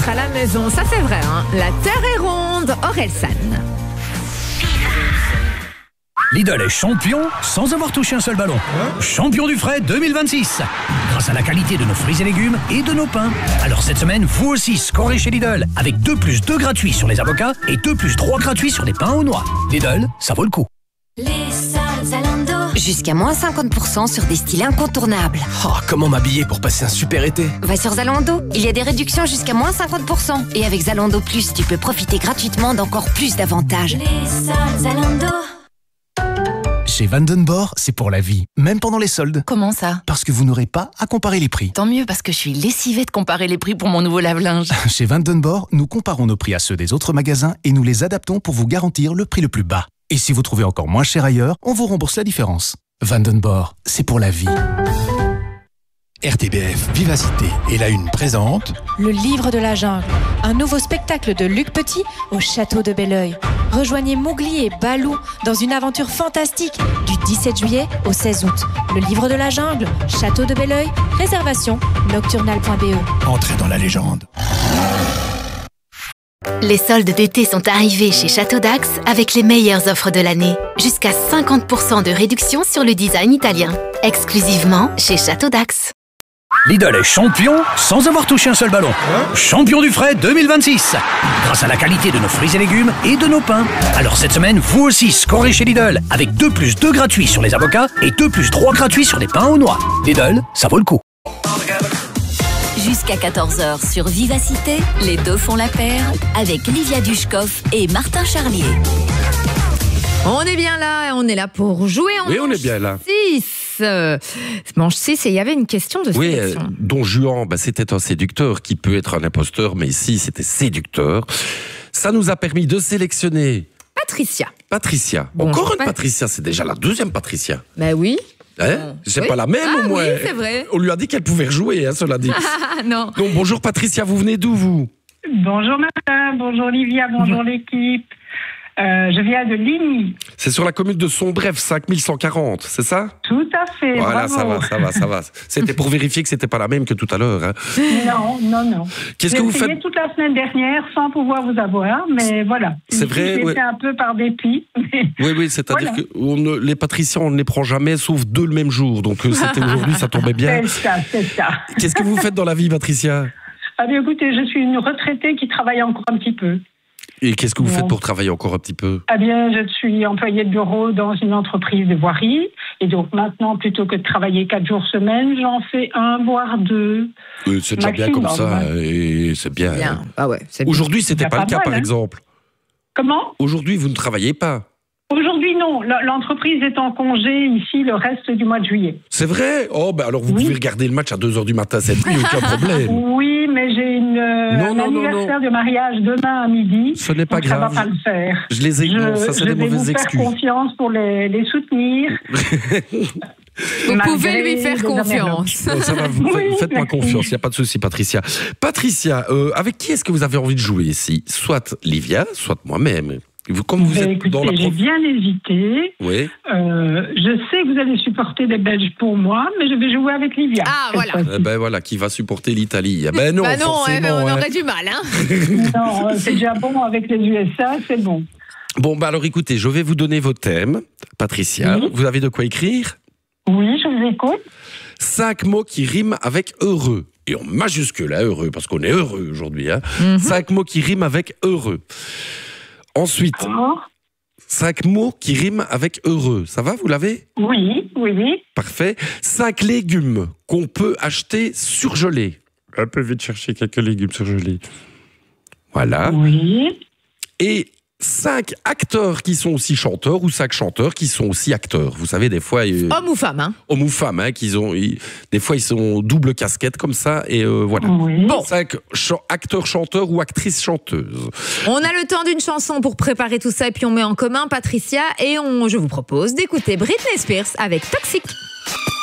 à la maison. Ça c'est vrai, hein. La terre est ronde, Orelsan. Lidl est champion sans avoir touché un seul ballon. Champion du frais 2026. Grâce à la qualité de nos fruits et légumes et de nos pains. Alors cette semaine, vous aussi scorez chez Lidl. Avec 2 + 2 gratuits sur les avocats et 2 + 3 gratuits sur les pains aux noix. Lidl, ça vaut le coup. Les soldes Zalando. Jusqu'à moins 50% sur des styles incontournables. Oh, comment m'habiller pour passer un super été? Va sur Zalando, il y a des réductions jusqu'à moins 50%. Et avec Zalando Plus, tu peux profiter gratuitement d'encore plus d'avantages. Les soldes Zalando. Chez Vandenborg, c'est pour la vie, même pendant les soldes. Comment ça? Parce que vous n'aurez pas à comparer les prix. Tant mieux, parce que je suis lessivée de comparer les prix pour mon nouveau lave-linge. Chez Vandenborg, nous comparons nos prix à ceux des autres magasins et nous les adaptons pour vous garantir le prix le plus bas. Et si vous trouvez encore moins cher ailleurs, on vous rembourse la différence. Vandenborg, c'est pour la vie. RTBF Vivacité et la Une présente Le Livre de la Jungle, un nouveau spectacle de Luc Petit au château de Belleuil. Rejoignez Mowgli et Balou dans une aventure fantastique du 17 juillet au 16 août. Le Livre de la Jungle, château de Belleuil, réservation nocturnal.be. Entrez dans la légende. Les soldes d'été sont arrivés chez Château d'Axe avec les meilleures offres de l'année. Jusqu'à 50% de réduction sur le design italien. Exclusivement chez Château d'Axe. Lidl est champion sans avoir touché un seul ballon. Champion du frais 2026. Grâce à la qualité de nos fruits et légumes et de nos pains. Alors cette semaine, vous aussi scorez chez Lidl. Avec 2 + 2 gratuits sur les avocats et 2 + 3 gratuits sur les pains aux noix. Lidl, ça vaut le coup. Jusqu'à 14h sur Vivacité, les deux font la paire avec Livia Dushkov et Martin Charlier. On est bien là, on est là pour jouer en Oui, on est bien là. 6. Manche 6, et il y avait une question de Oui, sélection. Don Juan, c'était un séducteur qui peut être un imposteur, mais ici c'était séducteur. Ça nous a permis de sélectionner Patricia. Bon, Encore une pas- Patricia, c'est déjà la deuxième Patricia. Bah oui. Hein c'est Oui. pas la même au moins. Oui, c'est vrai. On lui a dit qu'elle pouvait rejouer, cela dit. Ah non. Donc bonjour Patricia, vous venez d'où vous? Bonjour Martin, bonjour Olivia, bonjour l'équipe. Je viens de Ligny. C'est sur la commune de Sombref, 5140, c'est ça? Tout à fait, Voilà, bravo. ça va. C'était pour vérifier que c'était pas la même que tout à l'heure. Hein. Non. Qu'est-ce que vous J'ai essayé faites? toute la semaine dernière sans pouvoir vous avoir, mais voilà. C'est vrai, J'ai ouais. fait un peu par dépit. Oui, c'est-à-dire Voilà. que les Patriciens, on ne les prend jamais, sauf 2 le même jour. Donc c'était aujourd'hui, ça tombait bien. C'est ça. Qu'est-ce que vous faites dans la vie, Patricia? Ah bien écoutez, je suis une retraitée qui travaille encore un petit peu. Et qu'est-ce que vous Bon. faites pour travailler encore un petit peu? Ah bien, je suis employée de bureau dans une entreprise de voirie. Et donc maintenant, plutôt que de travailler 4 jours semaine, j'en fais 1, voire 2. C'est déjà bien comme ça, Maximum, et c'est bien. Bien. Ah ouais, c'est bien. Aujourd'hui, c'était C'est pas le pas cas, mal, par hein. exemple. Comment ? Aujourd'hui, vous ne travaillez pas. Aujourd'hui, non. L'entreprise est en congé ici le reste du mois de juillet. C'est vrai? Oh, ben alors vous Oui. pouvez regarder le match à 2h du matin cette nuit, aucun problème. Oui, mais j'ai un non, anniversaire de mariage demain à midi. Ce n'est pas donc ça grave. va pas le faire. Je les ignore, ça c'est des je vais mauvaises vous faire excuses. confiance pour les soutenir. Vous malgré pouvez lui faire les confiance. Non, ça va, Oui, faites-moi merci. confiance, il n'y a pas de souci, Patricia. Patricia, avec qui est-ce que vous avez envie de jouer ici? Soit Livia, soit moi-même. Comme vous êtes Écoutez, dans la j'ai bien hésité. Oui. Je sais que vous allez supporter les Belges pour moi, mais je vais jouer avec Livia. Ah, voilà. cette fois-ci. Ben voilà, qui va supporter l'Italie? Ben non, Bah non, forcément. on hein. aurait du mal, hein. Non, c'est déjà bon avec les USA, c'est bon. Bon, bah alors écoutez, je vais vous donner vos thèmes, Patricia. Oui. Vous avez de quoi écrire? Oui, je vous écoute. 5 mots qui riment avec heureux. Et en majuscule, hein, heureux, parce qu'on est heureux aujourd'hui. Hein. 5 mots qui riment avec heureux. Ensuite, Oh. 5 mots qui riment avec heureux. Ça va, vous l'avez? Oui. Parfait. 5 légumes qu'on peut acheter surgelés. Un peu vite chercher quelques légumes surgelés. Voilà. Oui. Et 5 acteurs qui sont aussi chanteurs ou 5 chanteurs qui sont aussi acteurs. Vous savez, des fois... Homme ou femme, hein. hommes ou femmes, hein, des fois ils sont double casquette comme ça, et voilà. Oui. Bon. 5 acteurs chanteurs ou actrices chanteuses. On a le temps d'une chanson pour préparer tout ça et puis on met en commun Patricia et je vous propose d'écouter Britney Spears avec Toxic.